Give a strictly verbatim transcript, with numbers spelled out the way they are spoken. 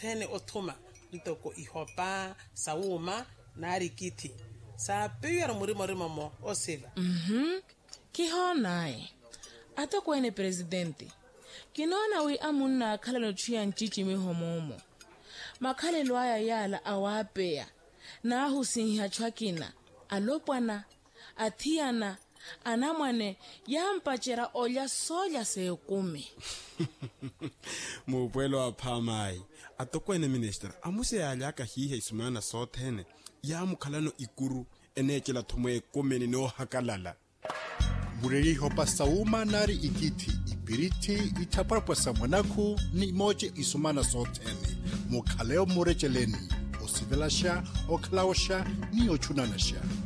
sothene othuma ntoko ihopa sauma na rikiti sa peyara murimo rimo mo osiva mhm kiho nae ata kwene presidente kinona wi amunna khalelo tshiya ntshitshi mihomomo makhalelo aya yala awapeya na husinya chwakina alopwana athiana anamwane yampachera olya soya sekumi mupwelo aphamai atokwene minister amuse alaka hihe isumana sothene ya mukhalano ikuru enechela thomwe komeni no hakalala bureri hopa sauma nari ikiti ibiriti itaparpa samanaku ni moje isumana sothene mukhaleo murecheleni osivelasha oklaosha ni ochunanasha